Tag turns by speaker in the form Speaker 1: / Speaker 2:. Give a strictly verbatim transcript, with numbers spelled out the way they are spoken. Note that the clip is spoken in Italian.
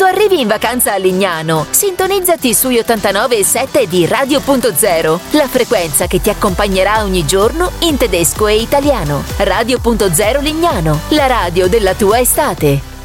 Speaker 1: arrivi in vacanza a Lignano, sintonizzati sui ottantanove virgola sette di Radio Punto Zero, la frequenza che ti accompagnerà ogni giorno in tedesco e italiano. Radio Punto Zero Lignano, la radio della tua estate.